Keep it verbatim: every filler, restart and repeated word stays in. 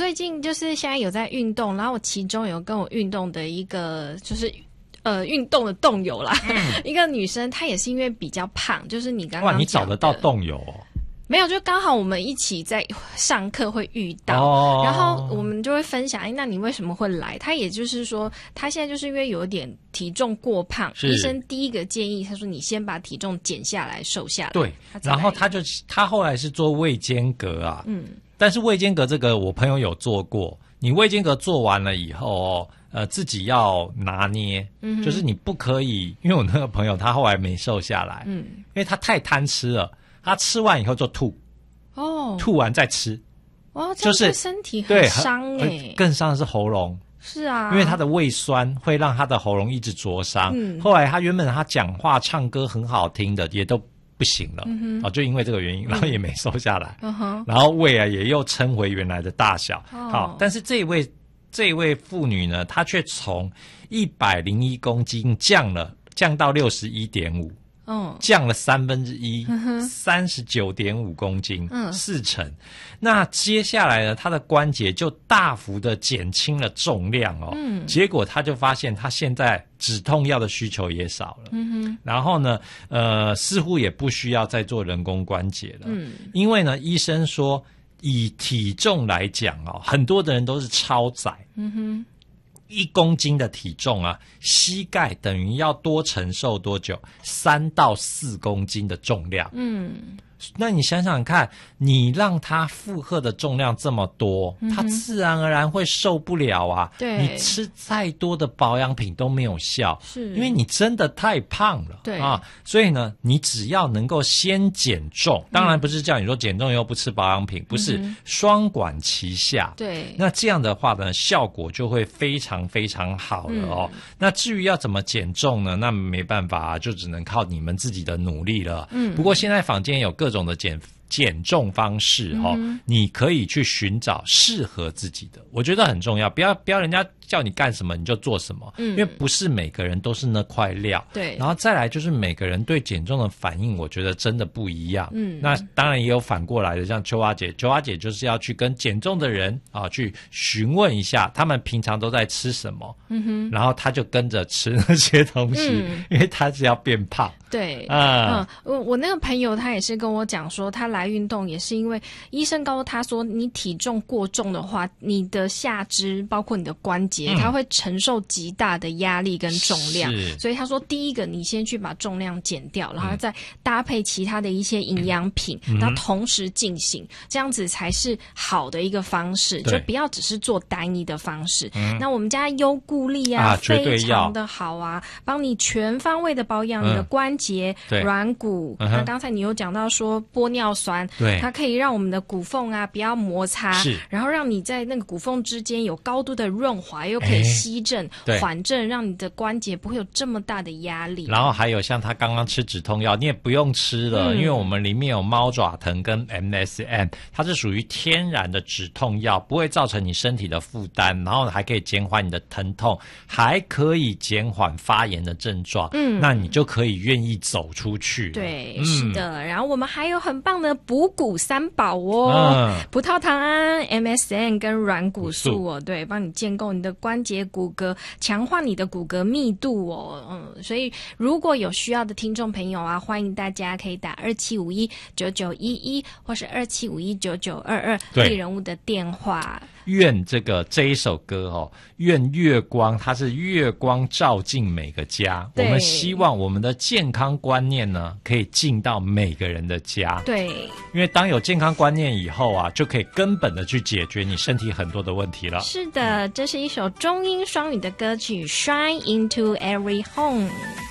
最近就是现在有在运动，然后我其中有跟我运动的一个就是呃运动的动友啦，嗯、一个女生，她也是因为比较胖，就是你刚刚哇，你找得到动友哦？ 没有，就刚好我们一起在上课会遇到， 哦、 然后我们就会分享，哎，那你为什么会来？他也就是说，他现在就是因为有点体重过胖，医生第一个建议他说，你先把体重减下来，瘦下来。 对，然后他就他后来是做胃间隔啊， 嗯， 但是胃间隔这个我朋友有做过，你胃间隔做完了以后哦。呃，自己要拿捏，嗯，就是你不可以，因为我那个朋友他后来没瘦下来，嗯，因为他太贪吃了，他吃完以后就吐， 哦， 吐完再吃， 哦，这样对身体很伤哎、欸， 更伤的是喉咙， 是啊， 因为他的胃酸会让他的喉咙一直灼伤，嗯，后来他原本他讲话唱歌很好听的，也都不行了，嗯哼，哦，就因为这个原因，然后也没瘦下来，嗯哼，然后胃啊也又撑回原来的大小，哦、好，但是这一位。这位妇女呢，她却从一百零一公斤降了，降到六十一点五，嗯，降了三分之一，三十九点五公斤，嗯，四成。那接下来呢，她的关节就大幅的减轻了重量哦，嗯，结果她就发现她现在止痛药的需求也少了，嗯哼，然后呢，呃，似乎也不需要再做人工关节了，嗯，因为呢，医生说。以体重来讲哦，很多的人都是超载。嗯哼，一公斤的体重啊，膝盖等于要多承受多久？三到四公斤的重量。嗯，那你想想看，你让他负荷的重量这么多，嗯、他自然而然会受不了啊。 对， 你吃再多的保养品都没有效， 是因为你真的太胖了。 对啊，所以呢，你只要能够先减重，当然不是叫你说减重又不吃保养品，不是、嗯、双管齐下。 对， 那这样的话呢，效果就会非常非常好了哦。嗯、那至于要怎么减重呢？那没办法啊，就只能靠你们自己的努力了。嗯，不过现在坊间有各种的减减重方式哦，嗯、你可以去寻找适合自己的，我觉得很重要。不要不要人家叫你干什么你就做什么，嗯，因为不是每个人都是那块料。 对， 然后再来就是每个人对减重的反应，我觉得真的不一样。嗯，那当然也有反过来的，像秋花姐，秋花姐就是要去跟减重的人啊去询问一下，他们平常都在吃什么，嗯哼，然后他就跟着吃那些东西，嗯、因为他是要变胖。 对， 啊， 嗯，我我那个朋友他也是跟我讲说，他来运动也是因为医生告诉他说，你体重过重的话，你的下肢包括你的关节，嗯、它会承受极大的压力跟重量。所以他说，第一个你先去把重量减掉，然后再搭配其他的一些营养品，嗯、然后同时进行，这样子才是好的一个方式。就不要只是做单一的方式。嗯、那我们家优固力啊，啊非常的好啊，帮你全方位的保养你的关节。节软骨，嗯、那刚才你有讲到说玻尿酸， 对， 它可以让我们的骨缝啊不要摩擦， 是， 然后让你在那个骨缝之间有高度的润滑，又可以吸震、缓震，让你的关节不会有这么大的压力。 然后还有像他刚刚吃止痛药，你也不用吃了，嗯、因为我们里面有猫爪藤跟 M S M， 它是属于天然的止痛药，不会造成你身体的负担，然后还可以减缓你的疼痛，还可以减缓发炎的症状。嗯，那你就可以愿意走出去。 对，嗯、是的。然后我们还有很棒的补骨三宝哦，嗯、葡萄糖胺、M S M 跟软骨素哦，对，帮你建构你的关节骨骼，强化你的骨骼密度哦。嗯，所以如果有需要的听众朋友啊，欢迎大家可以打二七五一九九一一或是二七五一九九二二丽人物的电话。 愿这个这一首歌哦，愿月光，它是月光照进每个家。我们希望我们的健康观念呢，可以进到每个人的家。 对， 因为当有健康观念以后啊，就可以根本的去解决你身体很多的问题了。 是的，这是一首中英双语的歌曲《Shine into Every Home》。